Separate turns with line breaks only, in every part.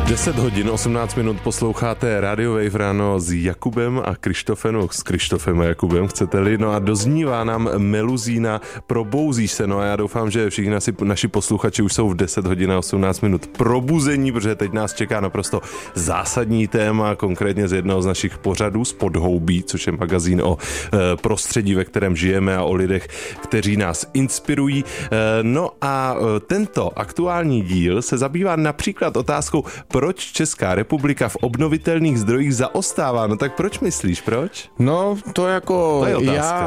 10 hodin, 18 minut posloucháte Radio Wave ráno s Jakubem a Krištofem, s Krištofem a Jakubem, chcete-li. No a doznívá nám meluzína Probouzíš se. No a já doufám, že všichni naši posluchači už jsou v 10 hodin a 18 minut probuzení, protože teď nás čeká naprosto zásadní téma, konkrétně z jednoho z našich pořadů z Podhoubí, což je magazín o prostředí, ve kterém žijeme a o lidech, kteří nás inspirují. No a tento aktuální díl se zabývá například otázkou, proč Česká republika v obnovitelných zdrojích zaostává. No tak proč myslíš, proč?
No to jako
to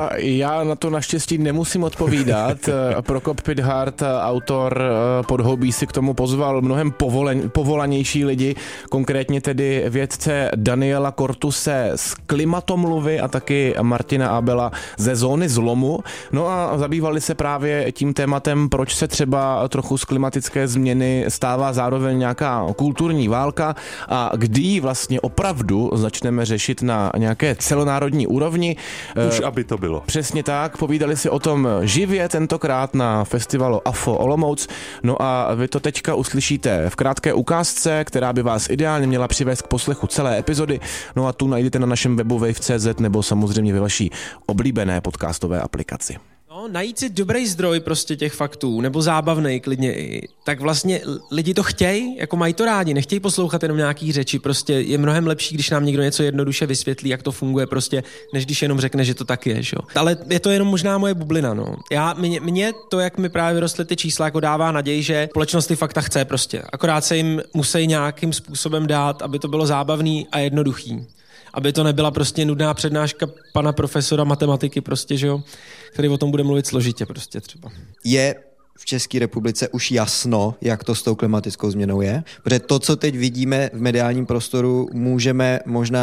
já na to naštěstí nemusím odpovídat. Prokop Pithart, autor Podhoubí, si k tomu pozval mnohem povolanější lidi, konkrétně tedy vědce Daniela Kortuse z Klimatomluvy a taky Martina Abela ze Zóny zlomu. No a zabývali se právě tím tématem, proč se třeba trochu z klimatické změny stává zároveň nějaká kulturní válka a kdy vlastně opravdu začneme řešit na nějaké celonárodní úrovni.
Už aby to bylo.
Přesně tak, povídali si o tom živě tentokrát na festivalu AFO Olomouc. No a vy to teďka uslyšíte v krátké ukázce, která by vás ideálně měla přivést k poslechu celé epizody. No a tu najdete na našem webu wave.cz nebo samozřejmě ve vaší oblíbené podcastové aplikaci.
No, najít si dobrý zdroj prostě těch faktů, nebo zábavnej klidně, tak vlastně lidi to chtějí, jako mají to rádi, nechtějí poslouchat jenom nějaký řeči, prostě je mnohem lepší, když nám někdo něco jednoduše vysvětlí, jak to funguje prostě, než když jenom řekne, že to tak je, že jo. Ale je to jenom možná moje bublina, no. Mně to, jak mi právě vyrostly ty čísla, jako dává naději, že společnost ty fakta chce prostě, akorát se jim musí nějakým způsobem dát, aby to bylo zábavný a jednoduchý. Aby to nebyla prostě nudná přednáška pana profesora matematiky prostě, že jo, který o tom bude mluvit složitě prostě třeba.
Je v České republice už jasno, jak to s tou klimatickou změnou je? Protože to, co teď vidíme v mediálním prostoru, můžeme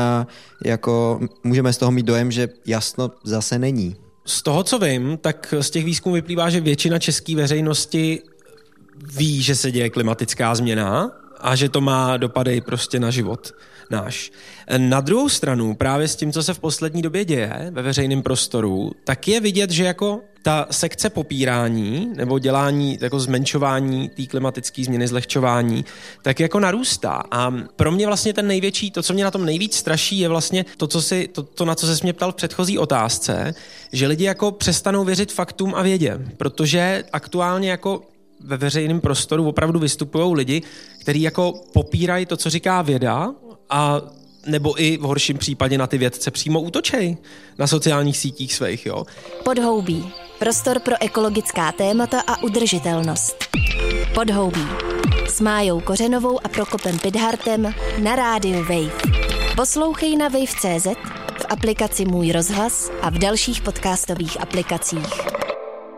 z toho mít dojem, že jasno zase není.
Z toho, co vím, tak z těch výzkumů vyplývá, že většina české veřejnosti ví, že se děje klimatická změna a že to má dopady prostě na život náš. Na druhou stranu, právě s tím, co se v poslední době děje ve veřejném prostoru, tak je vidět, že jako ta sekce popírání nebo dělání, jako zmenšování té klimatické změny, zlehčování, tak jako narůstá. A pro mě vlastně ten největší, to, co mě na tom nejvíc straší, je vlastně to, na co se mě ptal v předchozí otázce, že lidi jako přestanou věřit faktům a vědě, protože aktuálně jako ve veřejném prostoru opravdu vystupují lidi, kteří jako popírají to, co říká věda, a nebo i v horším případě na ty vědce přímo útočej na sociálních sítích svých, jo.
Podhoubí. Prostor pro ekologická témata a udržitelnost. Podhoubí. S Májou Kořenovou a Prokopem Pithartem na rádiu Wave. Poslouchej na wave.cz, v aplikaci Můj rozhlas a v dalších podcastových aplikacích.